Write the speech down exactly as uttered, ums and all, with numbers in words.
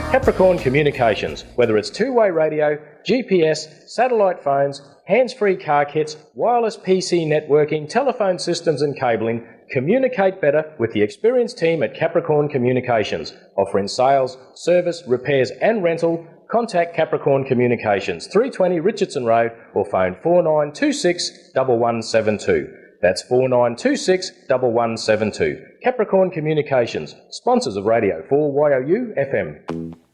Capricorn Communications, whether it's two-way radio, G P S, satellite phones, hands-free car kits, wireless P C networking, telephone systems and cabling, communicate better with the experienced team at Capricorn Communications. Offering sales, service, repairs and rental, contact Capricorn Communications, three twenty Richardson Road, or phone four nine two six, one one seven two. That's four nine two six, one one seven two. Capricorn Communications, sponsors of Radio four Y O U F M.